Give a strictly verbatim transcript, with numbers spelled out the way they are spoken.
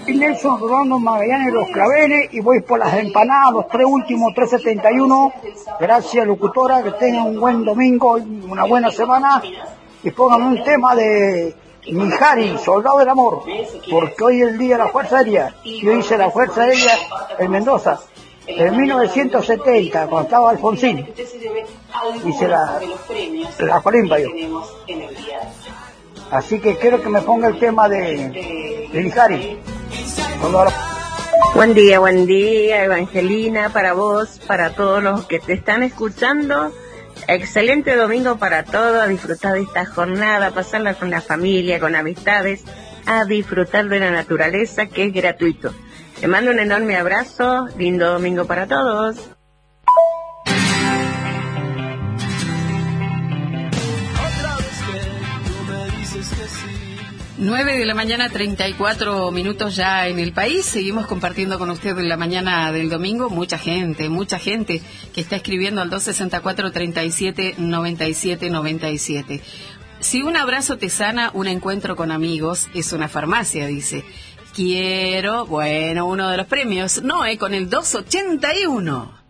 Y Nelson Rolando Magallanes, Los Claveles, y voy por las empanadas, los tres últimos, tres setenta y uno. Gracias, locutora, que tengan un buen domingo, una buena semana, y pónganme un tema de Mijari, Soldado del Amor, porque hoy es el día de la Fuerza Aérea. Yo hice la Fuerza Aérea en Mendoza, en mil novecientos setenta, cuando estaba Alfonsín. Hice la, la colimba yo. Así que quiero que me ponga el tema de, de Mijari. Buen día, buen día, Evangelina, para vos, para todos los que te están escuchando. Excelente domingo para todos, a disfrutar de esta jornada, a pasarla con la familia, con amistades, a disfrutar de la naturaleza, que es gratuito. Te mando un enorme abrazo, lindo domingo para todos. nueve de la mañana, treinta y cuatro minutos ya en el país. Seguimos compartiendo con usted en la mañana del domingo. Mucha gente, mucha gente que está escribiendo al dos sesenta y cuatro, treinta y siete, noventa y siete, noventa y siete. Si un abrazo te sana, un encuentro con amigos es una farmacia, dice. Quiero, bueno, uno de los premios, Noé con el dos ochenta y uno.